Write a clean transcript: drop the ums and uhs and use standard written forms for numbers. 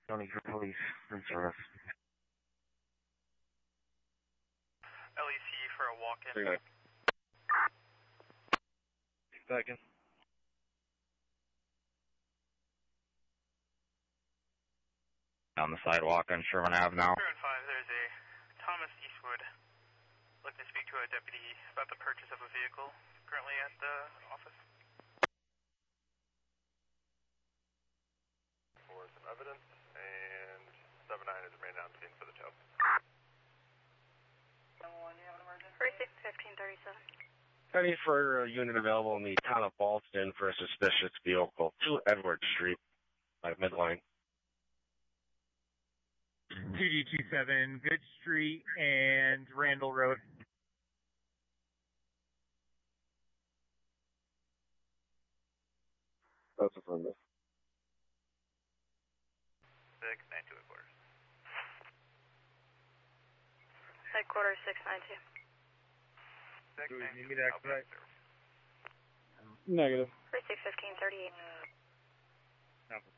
County for police in service. LEC for a walk-in. 39. Second. On the sidewalk on Sherman Ave now. 5, there's a Thomas Eastwood looking to speak to a deputy about the purchase of a vehicle currently at the office. For some evidence, and 7-9 is remaining on scene for the tow. 1, do you have an emergency? 36-1537. I need for a unit available in the town of Ballston for a suspicious vehicle. 2 Edward Street by Midline. 2D27, Good Street and Randall Road. That's affirmative. 692 headquarters. Headquarters 692. 692. You need to expedite? Negative. 36-1538. No.